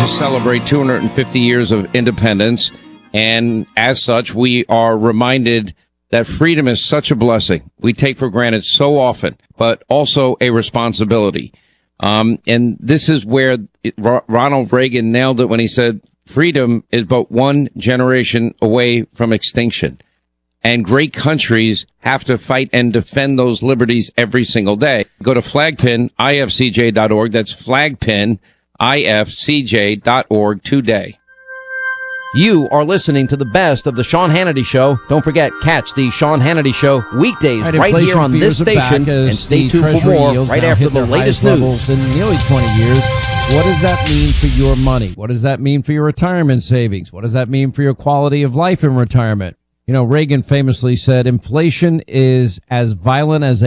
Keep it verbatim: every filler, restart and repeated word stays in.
to celebrate two hundred fifty years of independence. And as such, we are reminded that freedom is such a blessing we take for granted so often, but also a responsibility. Um, and this is where it, Ronald Reagan nailed it when he said, freedom is but one generation away from extinction. And great countries have to fight and defend those liberties every single day. Go to flagpin I F C J dot org. That's flagpin I F C J dot org today. You are listening to the best of the Sean Hannity Show. Don't forget, catch the Sean Hannity Show weekdays Right, right here on this station, and stay tuned for more right after the latest news. In nearly twenty years, what does that mean for your money? What does that mean for your retirement savings? What does that mean for your quality of life in retirement? You know, Reagan famously said, inflation is as violent as